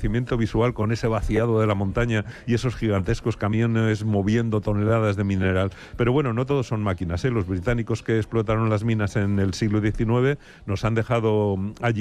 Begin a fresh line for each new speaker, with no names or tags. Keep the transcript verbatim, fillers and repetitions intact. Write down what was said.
enriquecimiento visual con ese vaciado de la montaña y esos gigantescos camiones moviendo toneladas de mineral. Pero bueno, no todos son máquinas, ¿eh? Los británicos que explotaron las minas en el siglo diecinueve nos han dejado allí